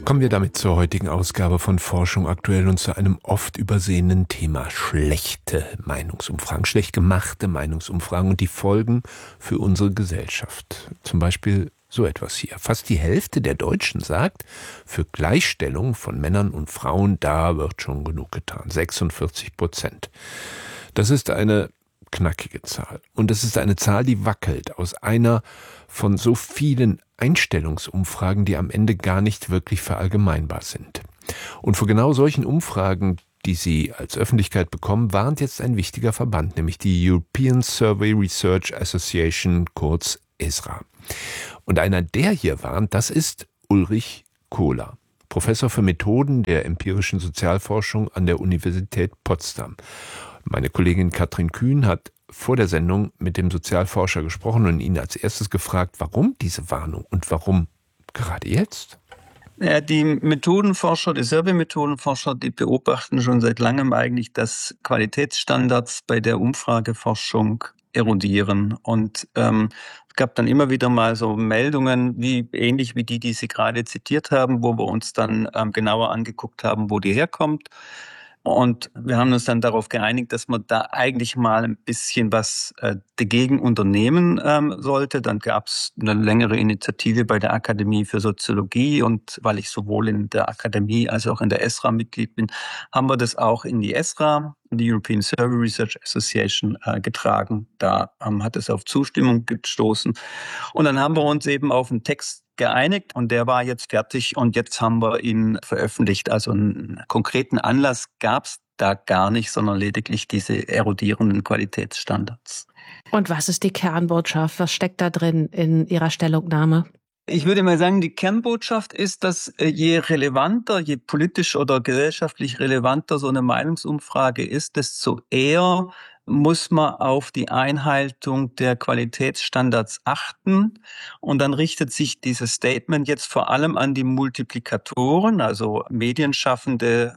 Kommen wir damit zur heutigen Ausgabe von Forschung aktuell und zu einem oft übersehenen Thema: schlechte Meinungsumfragen, schlecht gemachte Meinungsumfragen und die Folgen für unsere Gesellschaft. Zum Beispiel so etwas hier. Fast die Hälfte der Deutschen sagt, für Gleichstellung von Männern und Frauen, da wird schon genug getan. 46%. Das ist eine knackige Zahl. Und das ist eine Zahl, die wackelt aus einer von so vielen Einstellungsumfragen, die am Ende gar nicht wirklich verallgemeinbar sind. Und vor genau solchen Umfragen, die Sie als Öffentlichkeit bekommen, warnt jetzt ein wichtiger Verband, nämlich die European Survey Research Association, kurz ESRA. Und einer, der hier warnt, das ist Ulrich Kohler, Professor für Methoden der empirischen Sozialforschung an der Universität Potsdam. Meine Kollegin Katrin Kühn hat vor der Sendung mit dem Sozialforscher gesprochen und ihn als erstes gefragt, warum diese Warnung und warum gerade jetzt? Ja, die Methodenforscher, die Survey-Methodenforscher, die beobachten schon seit langem eigentlich, dass Qualitätsstandards bei der Umfrageforschung erodieren. Und es gab dann immer wieder mal so Meldungen, ähnlich wie die Sie gerade zitiert haben, wo wir uns dann genauer angeguckt haben, wo die herkommt. Und wir haben uns dann darauf geeinigt, dass man da eigentlich mal ein bisschen was dagegen unternehmen sollte. Dann gab es eine längere Initiative bei der Akademie für Soziologie, und weil ich sowohl in der Akademie als auch in der ESRA Mitglied bin, haben wir das auch in die ESRA, die European Survey Research Association, getragen. Da hat es auf Zustimmung gestoßen. Und dann haben wir uns eben auf einen Text geeinigt und der war jetzt fertig und jetzt haben wir ihn veröffentlicht. Also einen konkreten Anlass gab es da gar nicht, sondern lediglich diese erodierenden Qualitätsstandards. Und was ist die Kernbotschaft? Was steckt da drin in Ihrer Stellungnahme? Ich würde mal sagen, die Kernbotschaft ist, dass je relevanter, je politisch oder gesellschaftlich relevanter so eine Meinungsumfrage ist, desto eher muss man auf die Einhaltung der Qualitätsstandards achten. Und dann richtet sich dieses Statement jetzt vor allem an die Multiplikatoren, also Medienschaffende,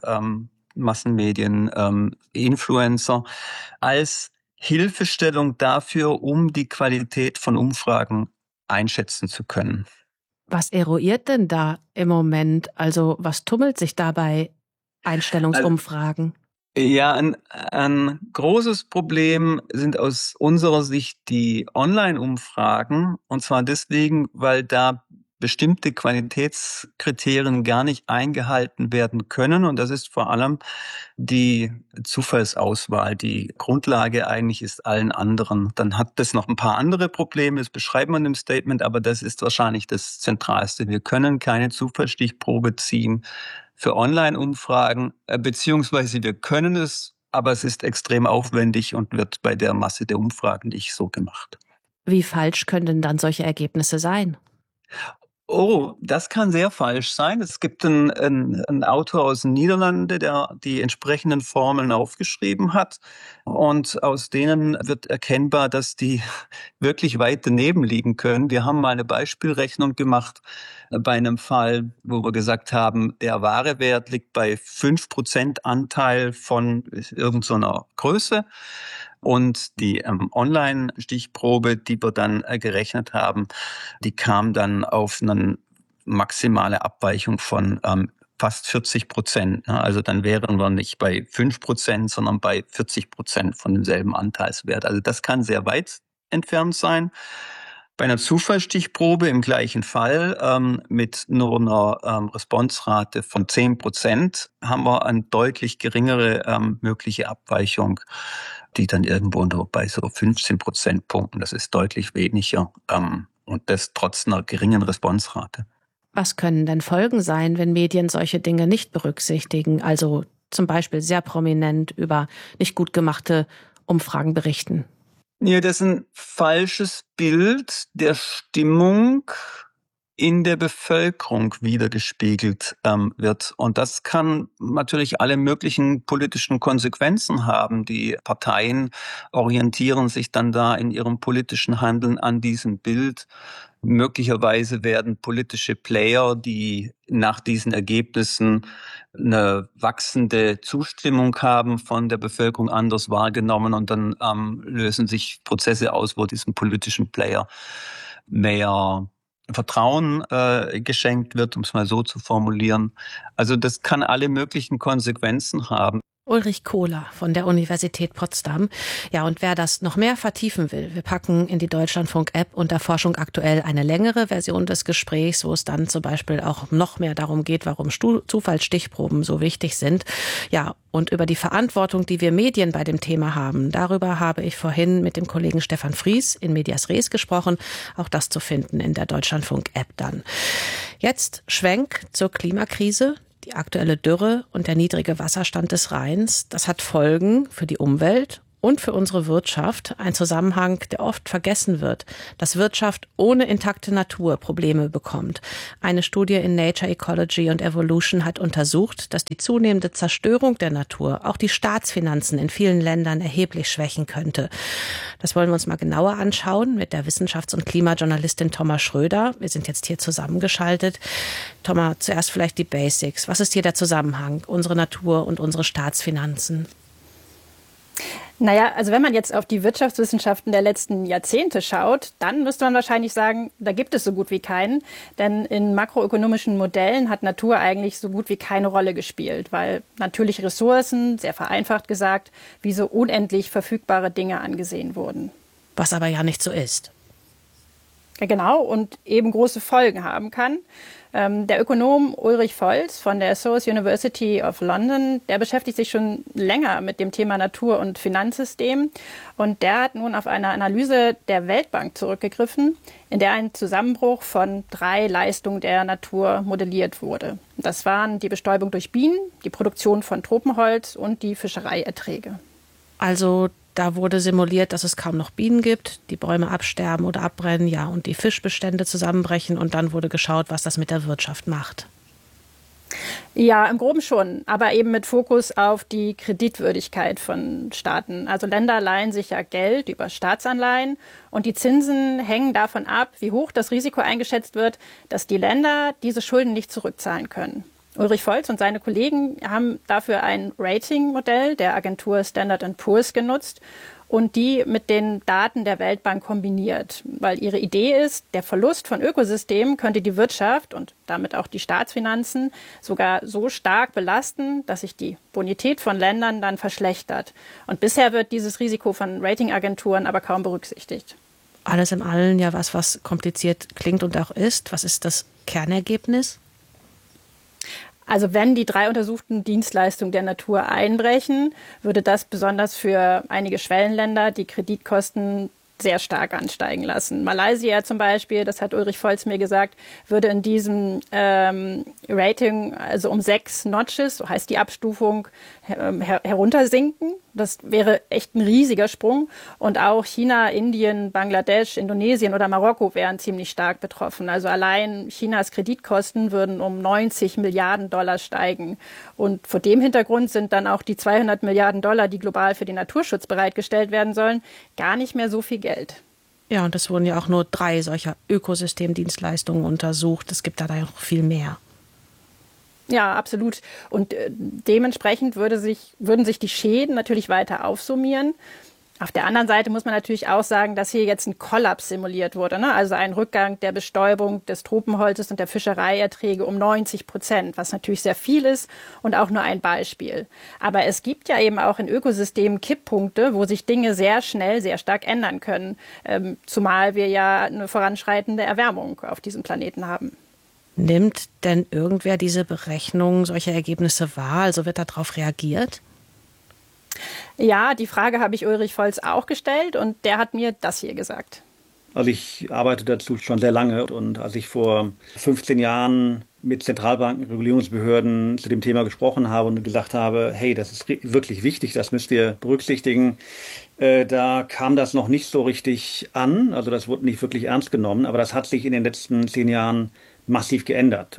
Massenmedien, Influencer, als Hilfestellung dafür, um die Qualität von Umfragen einschätzen zu können. Was eruiert denn da im Moment? Also was tummelt sich da bei Einstellungsumfragen? Ja, ein großes Problem sind aus unserer Sicht die Online-Umfragen. Und zwar deswegen, weil da bestimmte Qualitätskriterien gar nicht eingehalten werden können. Und das ist vor allem die Zufallsauswahl. Die Grundlage eigentlich ist allen anderen. Dann hat das noch ein paar andere Probleme, das beschreibt man im Statement, aber das ist wahrscheinlich das Zentralste. Wir können keine Zufallsstichprobe ziehen für Online-Umfragen, beziehungsweise wir können es, aber es ist extrem aufwendig und wird bei der Masse der Umfragen nicht so gemacht. Wie falsch können denn dann solche Ergebnisse sein? Oh, das kann sehr falsch sein. Es gibt einen Autor aus den Niederlanden, der die entsprechenden Formeln aufgeschrieben hat. Und aus denen wird erkennbar, dass die wirklich weit daneben liegen können. Wir haben mal eine Beispielrechnung gemacht bei einem Fall, wo wir gesagt haben, der wahre Wert liegt bei 5% Anteil von irgendeiner Größe. Und die Online-Stichprobe, die wir dann gerechnet haben, die kam dann auf eine maximale Abweichung von fast 40%. Also dann wären wir nicht bei 5%, sondern bei 40% von demselben Anteilswert. Also das kann sehr weit entfernt sein. Bei einer Zufallsstichprobe im gleichen Fall mit nur einer Responserate von 10% haben wir eine deutlich geringere mögliche Abweichung, die dann irgendwo nur bei so 15 Prozentpunkten, das ist deutlich weniger, und das trotz einer geringen Responserate. Was können denn Folgen sein, wenn Medien solche Dinge nicht berücksichtigen, also zum Beispiel sehr prominent über nicht gut gemachte Umfragen berichten? Ja, das ist ein falsches Bild der Stimmung in der Bevölkerung wiedergespiegelt wird. Und das kann natürlich alle möglichen politischen Konsequenzen haben. Die Parteien orientieren sich dann da in ihrem politischen Handeln an diesem Bild. Möglicherweise werden politische Player, die nach diesen Ergebnissen eine wachsende Zustimmung haben, von der Bevölkerung anders wahrgenommen, und dann lösen sich Prozesse aus, wo diesen politischen Player mehr Vertrauen geschenkt wird, um es mal so zu formulieren. Also das kann alle möglichen Konsequenzen haben. Ulrich Kohler von der Universität Potsdam. Ja, und wer das noch mehr vertiefen will, wir packen in die Deutschlandfunk-App unter Forschung aktuell eine längere Version des Gesprächs, wo es dann zum Beispiel auch noch mehr darum geht, warum Zufallsstichproben so wichtig sind. Ja, und über die Verantwortung, die wir Medien bei dem Thema haben, darüber habe ich vorhin mit dem Kollegen Stefan Fries in Medias Res gesprochen. Auch das zu finden in der Deutschlandfunk-App dann. Jetzt Schwenk zur Klimakrise. Die aktuelle Dürre und der niedrige Wasserstand des Rheins, das hat Folgen für die Umwelt und für unsere Wirtschaft. Ein Zusammenhang, der oft vergessen wird, dass Wirtschaft ohne intakte Natur Probleme bekommt. Eine Studie in Nature Ecology and Evolution hat untersucht, dass die zunehmende Zerstörung der Natur auch die Staatsfinanzen in vielen Ländern erheblich schwächen könnte. Das wollen wir uns mal genauer anschauen mit der Wissenschafts- und Klimajournalistin Thomas Schröder. Wir sind jetzt hier zusammengeschaltet. Thomas, zuerst vielleicht die Basics. Was ist hier der Zusammenhang, unsere Natur und unsere Staatsfinanzen? Naja, also wenn man jetzt auf die Wirtschaftswissenschaften der letzten Jahrzehnte schaut, dann müsste man wahrscheinlich sagen, da gibt es so gut wie keinen. Denn in makroökonomischen Modellen hat Natur eigentlich so gut wie keine Rolle gespielt, weil natürliche Ressourcen, sehr vereinfacht gesagt, wie so unendlich verfügbare Dinge angesehen wurden. Was aber ja nicht so ist. Ja, genau, und eben große Folgen haben kann. Der Ökonom Ulrich Volz von der SOAS University of London, der beschäftigt sich schon länger mit dem Thema Natur- und Finanzsystem. Und der hat nun auf eine Analyse der Weltbank zurückgegriffen, in der ein Zusammenbruch von 3 Leistungen der Natur modelliert wurde. Das waren die Bestäubung durch Bienen, die Produktion von Tropenholz und die Fischereierträge. Also da wurde simuliert, dass es kaum noch Bienen gibt, die Bäume absterben oder abbrennen, ja, und die Fischbestände zusammenbrechen. Und dann wurde geschaut, was das mit der Wirtschaft macht. Ja, im Groben schon, aber eben mit Fokus auf die Kreditwürdigkeit von Staaten. Also Länder leihen sich ja Geld über Staatsanleihen und die Zinsen hängen davon ab, wie hoch das Risiko eingeschätzt wird, dass die Länder diese Schulden nicht zurückzahlen können. Ulrich Volz und seine Kollegen haben dafür ein Ratingmodell der Agentur Standard & Poor's genutzt und die mit den Daten der Weltbank kombiniert. Weil ihre Idee ist, der Verlust von Ökosystemen könnte die Wirtschaft und damit auch die Staatsfinanzen sogar so stark belasten, dass sich die Bonität von Ländern dann verschlechtert. Und bisher wird dieses Risiko von Ratingagenturen aber kaum berücksichtigt. Alles in allem ja was kompliziert klingt und auch ist. Was ist das Kernergebnis? Also wenn die 3 untersuchten Dienstleistungen der Natur einbrechen, würde das besonders für einige Schwellenländer die Kreditkosten sehr stark ansteigen lassen. Malaysia zum Beispiel, das hat Ulrich Volz mir gesagt, würde in diesem Rating also um 6 Notches, so heißt die Abstufung, heruntersinken. Das wäre echt ein riesiger Sprung. Und auch China, Indien, Bangladesch, Indonesien oder Marokko wären ziemlich stark betroffen. Also allein Chinas Kreditkosten würden um 90 Milliarden Dollar steigen. Und vor dem Hintergrund sind dann auch die 200 Milliarden Dollar, die global für den Naturschutz bereitgestellt werden sollen, gar nicht mehr so viel Geld. Ja, und es wurden ja auch nur 3 solcher Ökosystemdienstleistungen untersucht. Es gibt da noch viel mehr. Ja, absolut. Und dementsprechend würden sich die Schäden natürlich weiter aufsummieren. Auf der anderen Seite muss man natürlich auch sagen, dass hier jetzt ein Kollaps simuliert wurde, ne? Also ein Rückgang der Bestäubung des Tropenholzes und der Fischereierträge um 90%, was natürlich sehr viel ist und auch nur ein Beispiel. Aber es gibt ja eben auch in Ökosystemen Kipppunkte, wo sich Dinge sehr schnell, sehr stark ändern können, zumal wir ja eine voranschreitende Erwärmung auf diesem Planeten haben. Nimmt denn irgendwer diese Berechnung, solche Ergebnisse wahr? Also wird darauf reagiert? Ja, die Frage habe ich Ulrich Volz auch gestellt und der hat mir das hier gesagt. Also ich arbeite dazu schon sehr lange und als ich vor 15 Jahren mit Zentralbanken, Regulierungsbehörden zu dem Thema gesprochen habe und gesagt habe, hey, das ist wirklich wichtig, das müsst ihr berücksichtigen, da kam das noch nicht so richtig an, also das wurde nicht wirklich ernst genommen, aber das hat sich in den letzten 10 Jahren massiv geändert.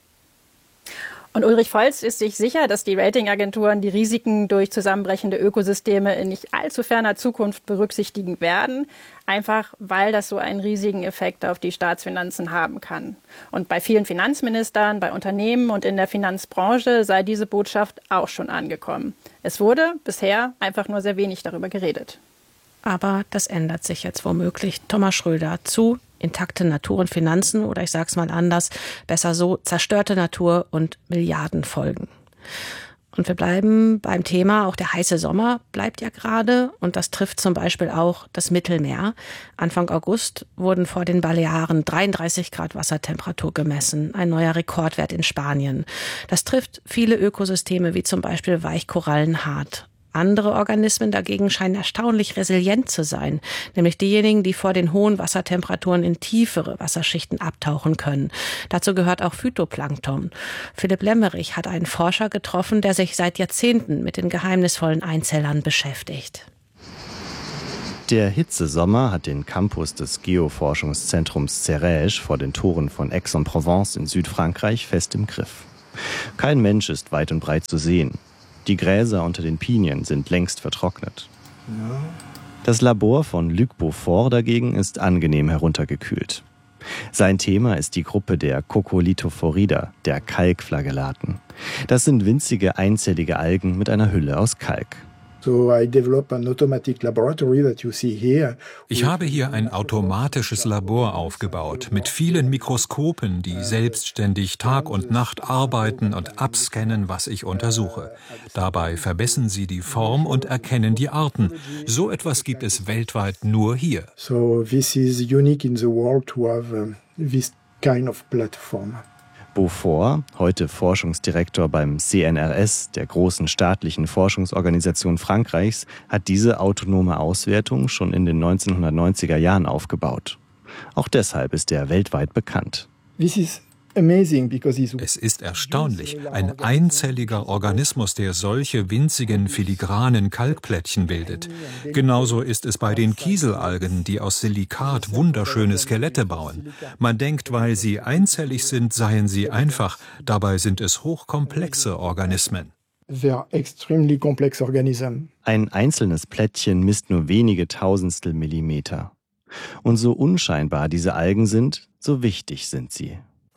Und Ulrich Volz ist sich sicher, dass die Ratingagenturen die Risiken durch zusammenbrechende Ökosysteme in nicht allzu ferner Zukunft berücksichtigen werden, einfach weil das so einen riesigen Effekt auf die Staatsfinanzen haben kann. Und bei vielen Finanzministern, bei Unternehmen und in der Finanzbranche sei diese Botschaft auch schon angekommen. Es wurde bisher einfach nur sehr wenig darüber geredet. Aber das ändert sich jetzt womöglich. Thomas Schröder zu Intakte Natur und Finanzen oder ich sag's mal anders, besser so, zerstörte Natur und Milliardenfolgen. Und wir bleiben beim Thema, auch der heiße Sommer bleibt ja gerade und das trifft zum Beispiel auch das Mittelmeer. Anfang August wurden vor den Balearen 33 Grad Wassertemperatur gemessen, ein neuer Rekordwert in Spanien. Das trifft viele Ökosysteme wie zum Beispiel Weichkorallen hart. Andere Organismen dagegen scheinen erstaunlich resilient zu sein, nämlich diejenigen, die vor den hohen Wassertemperaturen in tiefere Wasserschichten abtauchen können. Dazu gehört auch Phytoplankton. Philipp Lemmerich hat einen Forscher getroffen, der sich seit Jahrzehnten mit den geheimnisvollen Einzellern beschäftigt. Der Hitzesommer hat den Campus des Geoforschungszentrums Cerege vor den Toren von Aix-en-Provence in Südfrankreich fest im Griff. Kein Mensch ist weit und breit zu sehen. Die Gräser unter den Pinien sind längst vertrocknet. Das Labor von Luc Beaufort dagegen ist angenehm heruntergekühlt. Sein Thema ist die Gruppe der Coccolithophorida, der Kalkflagellaten. Das sind winzige einzellige Algen mit einer Hülle aus Kalk. Ich habe hier ein automatisches Labor aufgebaut mit vielen Mikroskopen, die selbstständig Tag und Nacht arbeiten und abscannen, was ich untersuche. Dabei vermessen sie die Form und erkennen die Arten. So etwas gibt es weltweit nur hier. So this is unique in the world to have this kind of platform. Beaufort, heute Forschungsdirektor beim CNRS, der großen staatlichen Forschungsorganisation Frankreichs, hat diese autonome Auswertung schon in den 1990er Jahren aufgebaut. Auch deshalb ist er weltweit bekannt. Es ist erstaunlich, ein einzelliger Organismus, der solche winzigen, filigranen Kalkplättchen bildet. Genauso ist es bei den Kieselalgen, die aus Silikat wunderschöne Skelette bauen. Man denkt, weil sie einzellig sind, seien sie einfach. Dabei sind es hochkomplexe Organismen. Ein einzelnes Plättchen misst nur wenige Tausendstel Millimeter. Und so unscheinbar diese Algen sind, so wichtig sind sie.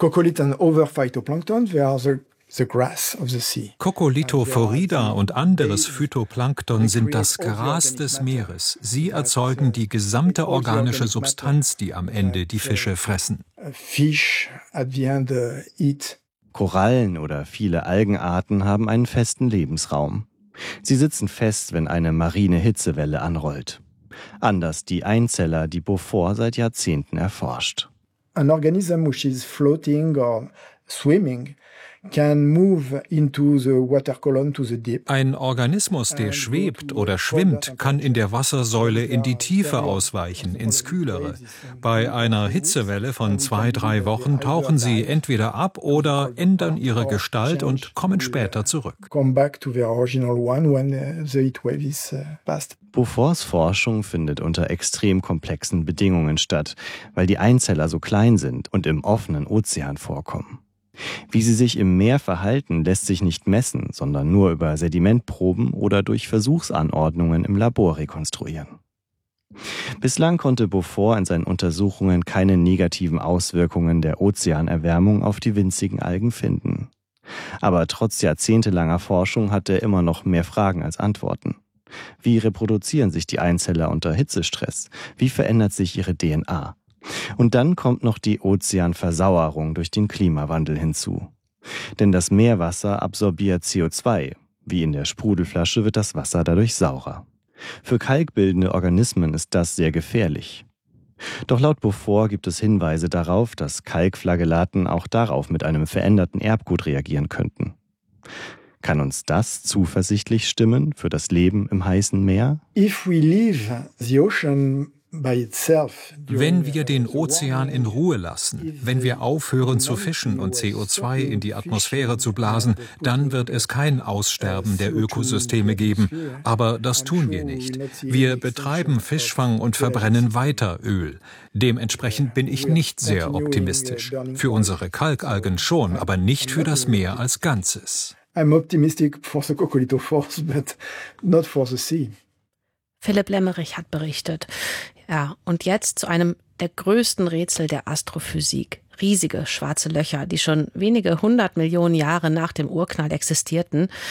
Coccolithophorida und anderes Phytoplankton sind das Gras des Meeres. Sie erzeugen die gesamte organische Substanz, die am Ende die Fische fressen. Korallen oder viele Algenarten haben einen festen Lebensraum. Sie sitzen fest, wenn eine marine Hitzewelle anrollt. Anders die Einzeller, die Beaufort seit Jahrzehnten erforscht. An organism which is floating or swimming can move into the water column to the deep. Ein Organismus, der schwebt oder schwimmt, kann in der Wassersäule in die Tiefe ausweichen, ins Kühlere. Bei einer Hitzewelle von 2-3 Wochen tauchen sie entweder ab oder ändern ihre Gestalt und kommen später zurück. Beauforts Forschung findet unter extrem komplexen Bedingungen statt, weil die Einzeller so klein sind und im offenen Ozean vorkommen. Wie sie sich im Meer verhalten, lässt sich nicht messen, sondern nur über Sedimentproben oder durch Versuchsanordnungen im Labor rekonstruieren. Bislang konnte Beaufort in seinen Untersuchungen keine negativen Auswirkungen der Ozeanerwärmung auf die winzigen Algen finden. Aber trotz jahrzehntelanger Forschung hat er immer noch mehr Fragen als Antworten. Wie reproduzieren sich die Einzeller unter Hitzestress? Wie verändert sich ihre DNA? Und dann kommt noch die Ozeanversauerung durch den Klimawandel hinzu. Denn das Meerwasser absorbiert CO2. Wie in der Sprudelflasche wird das Wasser dadurch saurer. Für kalkbildende Organismen ist das sehr gefährlich. Doch laut Beaufort gibt es Hinweise darauf, dass Kalkflagellaten auch darauf mit einem veränderten Erbgut reagieren könnten. Kann uns das zuversichtlich stimmen für das Leben im heißen Meer? If we leave the ocean Wenn wir den Ozean in Ruhe lassen, wenn wir aufhören zu fischen und CO2 in die Atmosphäre zu blasen, dann wird es kein Aussterben der Ökosysteme geben. Aber das tun wir nicht. Wir betreiben Fischfang und verbrennen weiter Öl. Dementsprechend bin ich nicht sehr optimistisch. Für unsere Kalkalgen schon, aber nicht für das Meer als Ganzes. I'm optimistic for the coccolithophores, but not for the sea. Philipp Lemmerich hat berichtet. Ja, und jetzt zu einem der größten Rätsel der Astrophysik. Riesige schwarze Löcher, die schon wenige 100 Millionen Jahre nach dem Urknall existierten.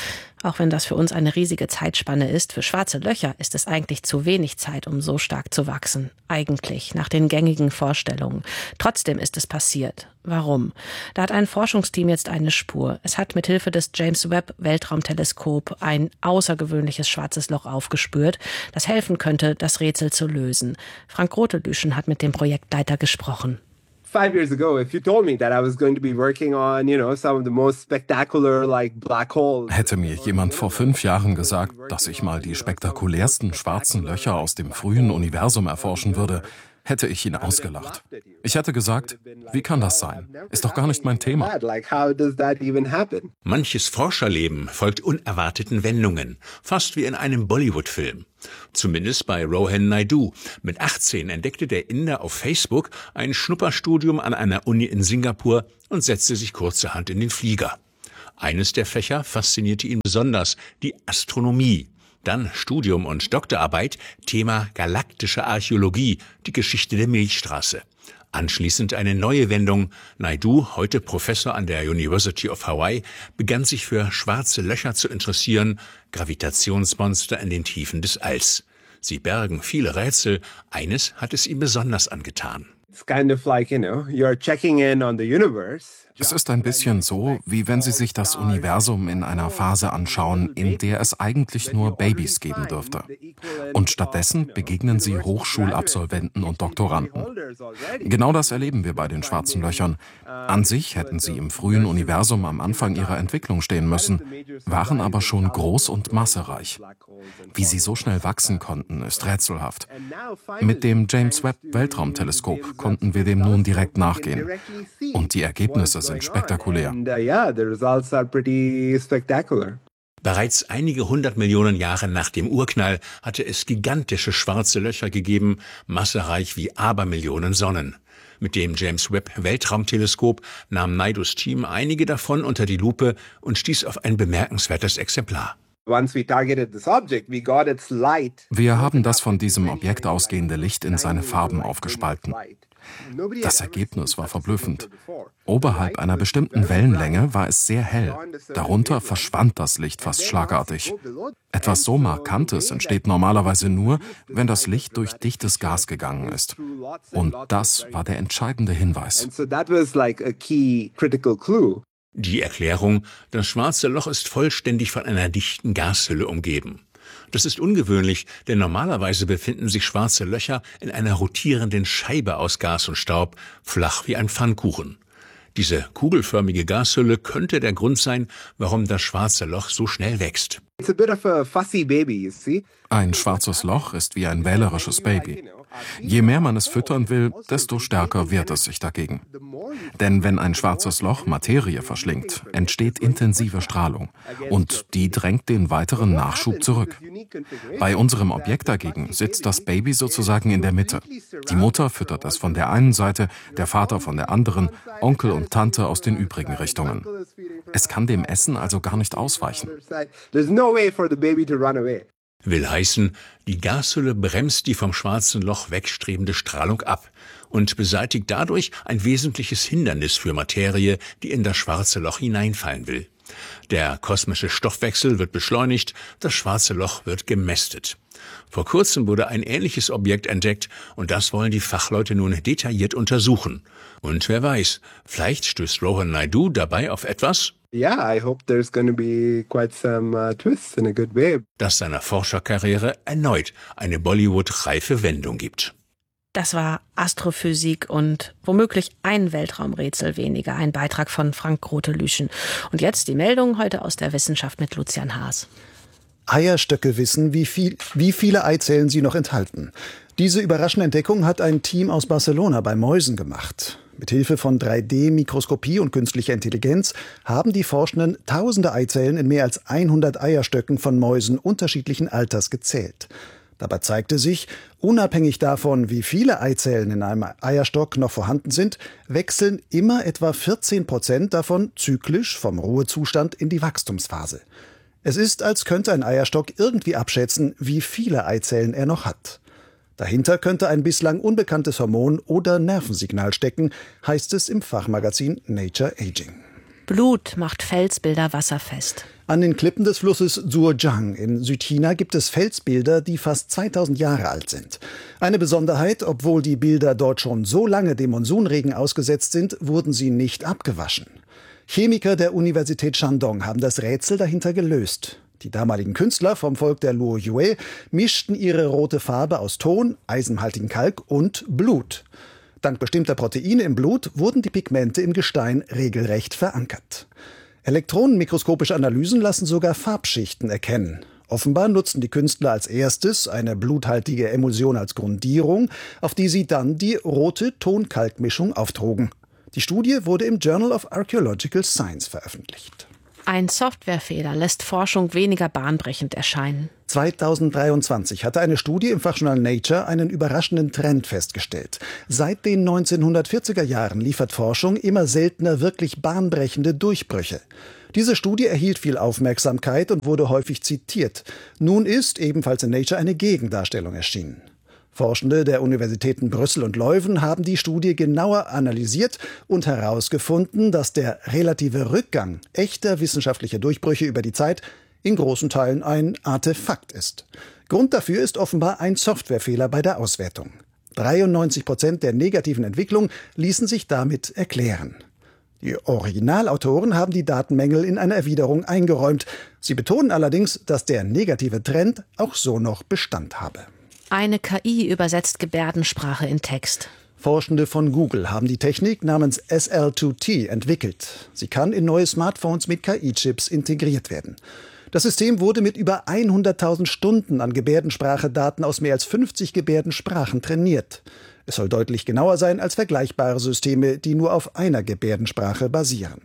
Auch wenn das für uns eine riesige Zeitspanne ist, für schwarze Löcher ist es eigentlich zu wenig Zeit, um so stark zu wachsen. Eigentlich, nach den gängigen Vorstellungen. Trotzdem ist es passiert. Warum? Da hat ein Forschungsteam jetzt eine Spur. Es hat mithilfe des James Webb Weltraumteleskop ein außergewöhnliches schwarzes Loch aufgespürt, das helfen könnte, das Rätsel zu lösen. Frank Grote-Lüschen hat mit dem Projektleiter gesprochen. 5 years ago, if you told me that I was going to be working on, some of the most spectacular, like black holes. Hätte mir jemand vor 5 Jahren gesagt, dass ich mal die spektakulärsten schwarzen Löcher aus dem frühen Universum erforschen würde, hätte ich ihn ausgelacht. Ich hätte gesagt, wie kann das sein? Ist doch gar nicht mein Thema. Manches Forscherleben folgt unerwarteten Wendungen, fast wie in einem Bollywood-Film. Zumindest bei Rohan Naidu. Mit 18 entdeckte der Inder auf Facebook ein Schnupperstudium an einer Uni in Singapur und setzte sich kurzerhand in den Flieger. Eines der Fächer faszinierte ihn besonders, die Astronomie. Dann Studium und Doktorarbeit, Thema galaktische Archäologie, die Geschichte der Milchstraße. Anschließend eine neue Wendung. Naidu, heute Professor an der University of Hawaii, begann sich für schwarze Löcher zu interessieren, Gravitationsmonster in den Tiefen des Alls. Sie bergen viele Rätsel, eines hat es ihm besonders angetan. It's kind of like, you're checking in on the universe. Es ist ein bisschen so, wie wenn Sie sich das Universum in einer Phase anschauen, in der es eigentlich nur Babys geben dürfte. Und stattdessen begegnen Sie Hochschulabsolventen und Doktoranden. Genau das erleben wir bei den schwarzen Löchern. An sich hätten sie im frühen Universum am Anfang ihrer Entwicklung stehen müssen, waren aber schon groß und massereich. Wie sie so schnell wachsen konnten, ist rätselhaft. Mit dem James Webb Weltraumteleskop konnten wir dem nun direkt nachgehen. Und die Ergebnisse sind spektakulär. Bereits einige 100 Millionen Jahre nach dem Urknall hatte es gigantische schwarze Löcher gegeben, massereich wie Abermillionen Sonnen. Mit dem James Webb Weltraumteleskop nahm Naidus Team einige davon unter die Lupe und stieß auf ein bemerkenswertes Exemplar. Wir haben das von diesem Objekt ausgehende Licht in seine Farben aufgespalten. Das Ergebnis war verblüffend. Oberhalb einer bestimmten Wellenlänge war es sehr hell. Darunter verschwand das Licht fast schlagartig. Etwas so Markantes entsteht normalerweise nur, wenn das Licht durch dichtes Gas gegangen ist. Und das war der entscheidende Hinweis. Die Erklärung: Das schwarze Loch ist vollständig von einer dichten Gashülle umgeben. Das ist ungewöhnlich, denn normalerweise befinden sich schwarze Löcher in einer rotierenden Scheibe aus Gas und Staub, flach wie ein Pfannkuchen. Diese kugelförmige Gashülle könnte der Grund sein, warum das schwarze Loch so schnell wächst. Ein schwarzes Loch ist wie ein wählerisches Baby. Je mehr man es füttern will, desto stärker wehrt es sich dagegen. Denn wenn ein schwarzes Loch Materie verschlingt, entsteht intensive Strahlung und die drängt den weiteren Nachschub zurück. Bei unserem Objekt dagegen sitzt das Baby sozusagen in der Mitte. Die Mutter füttert es von der einen Seite, der Vater von der anderen, Onkel und Tante aus den übrigen Richtungen. Es kann dem Essen also gar nicht ausweichen. Will heißen, die Gashülle bremst die vom schwarzen Loch wegstrebende Strahlung ab und beseitigt dadurch ein wesentliches Hindernis für Materie, die in das schwarze Loch hineinfallen will. Der kosmische Stoffwechsel wird beschleunigt, das schwarze Loch wird gemästet. Vor kurzem wurde ein ähnliches Objekt entdeckt und das wollen die Fachleute nun detailliert untersuchen. Und wer weiß, vielleicht stößt Rohan Naidu dabei auf etwas, das seiner Forscherkarriere erneut eine Bollywood-reife Wendung gibt. Das war Astrophysik und womöglich ein Weltraumrätsel weniger, ein Beitrag von Frank Grote-Lüschen. Und jetzt die Meldung heute aus der Wissenschaft mit Lucian Haas. Eierstöcke wissen, wie viele Eizellen sie noch enthalten. Diese überraschende Entdeckung hat ein Team aus Barcelona bei Mäusen gemacht. Mithilfe von 3D-Mikroskopie und künstlicher Intelligenz haben die Forschenden tausende Eizellen in mehr als 100 Eierstöcken von Mäusen unterschiedlichen Alters gezählt. Dabei zeigte sich, unabhängig davon, wie viele Eizellen in einem Eierstock noch vorhanden sind, wechseln immer etwa 14% davon zyklisch vom Ruhezustand in die Wachstumsphase. Es ist, als könnte ein Eierstock irgendwie abschätzen, wie viele Eizellen er noch hat. Dahinter könnte ein bislang unbekanntes Hormon oder Nervensignal stecken, heißt es im Fachmagazin Nature Aging. Blut macht Felsbilder wasserfest. An den Klippen des Flusses Zhuojiang in Südchina gibt es Felsbilder, die fast 2000 Jahre alt sind. Eine Besonderheit, obwohl die Bilder dort schon so lange dem Monsunregen ausgesetzt sind, wurden sie nicht abgewaschen. Chemiker der Universität Shandong haben das Rätsel dahinter gelöst. Die damaligen Künstler vom Volk der Luoyue mischten ihre rote Farbe aus Ton, eisenhaltigem Kalk und Blut. Dank bestimmter Proteine im Blut wurden die Pigmente im Gestein regelrecht verankert. Elektronenmikroskopische Analysen lassen sogar Farbschichten erkennen. Offenbar nutzten die Künstler als erstes eine bluthaltige Emulsion als Grundierung, auf die sie dann die rote Ton-Kalk-Mischung auftrugen. Die Studie wurde im Journal of Archaeological Science veröffentlicht. Ein Softwarefehler lässt Forschung weniger bahnbrechend erscheinen. 2023 hatte eine Studie im Fachjournal Nature einen überraschenden Trend festgestellt. Seit den 1940er Jahren liefert Forschung immer seltener wirklich bahnbrechende Durchbrüche. Diese Studie erhielt viel Aufmerksamkeit und wurde häufig zitiert. Nun ist ebenfalls in Nature eine Gegendarstellung erschienen. Forschende der Universitäten Brüssel und Leuven haben die Studie genauer analysiert und herausgefunden, dass der relative Rückgang echter wissenschaftlicher Durchbrüche über die Zeit in großen Teilen ein Artefakt ist. Grund dafür ist offenbar ein Softwarefehler bei der Auswertung. 93% der negativen Entwicklung ließen sich damit erklären. Die Originalautoren haben die Datenmängel in einer Erwiderung eingeräumt. Sie betonen allerdings, dass der negative Trend auch so noch Bestand habe. Eine KI übersetzt Gebärdensprache in Text. Forschende von Google haben die Technik namens SL2T entwickelt. Sie kann in neue Smartphones mit KI-Chips integriert werden. Das System wurde mit über 100.000 Stunden an Gebärdensprache-Daten aus mehr als 50 Gebärdensprachen trainiert. Es soll deutlich genauer sein als vergleichbare Systeme, die nur auf einer Gebärdensprache basieren.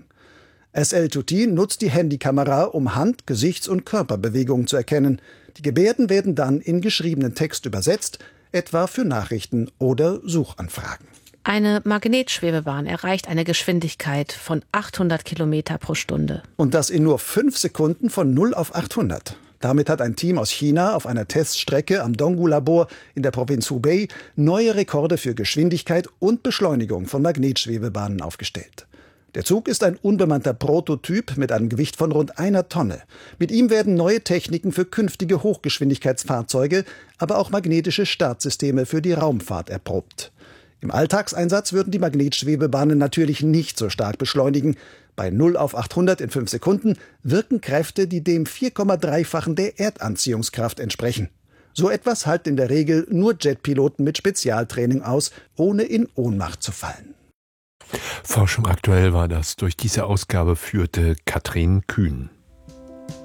SL2T nutzt die Handykamera, um Hand-, Gesichts- und Körperbewegungen zu erkennen. Die Gebärden werden dann in geschriebenen Text übersetzt, etwa für Nachrichten oder Suchanfragen. Eine Magnetschwebebahn erreicht eine Geschwindigkeit von 800 Kilometer pro Stunde. Und das in nur 5 Sekunden von 0 auf 800. Damit hat ein Team aus China auf einer Teststrecke am Donggu-Labor in der Provinz Hubei neue Rekorde für Geschwindigkeit und Beschleunigung von Magnetschwebebahnen aufgestellt. Der Zug ist ein unbemannter Prototyp mit einem Gewicht von rund 1 Tonne. Mit ihm werden neue Techniken für künftige Hochgeschwindigkeitsfahrzeuge, aber auch magnetische Startsysteme für die Raumfahrt erprobt. Im Alltagseinsatz würden die Magnetschwebebahnen natürlich nicht so stark beschleunigen. Bei 0 auf 800 in 5 Sekunden wirken Kräfte, die dem 4,3-fachen der Erdanziehungskraft entsprechen. So etwas halten in der Regel nur Jetpiloten mit Spezialtraining aus, ohne in Ohnmacht zu fallen. Forschung aktuell war das. Durch diese Ausgabe führte Katrin Kühn.